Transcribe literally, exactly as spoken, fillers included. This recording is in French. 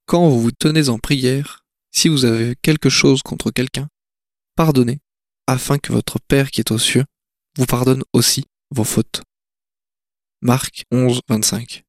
Quand vous vous tenez en prière, si vous avez quelque chose contre quelqu'un, pardonnez, afin que votre Père qui est aux cieux vous pardonne aussi vos fautes. Marc onze, vingt-cinq.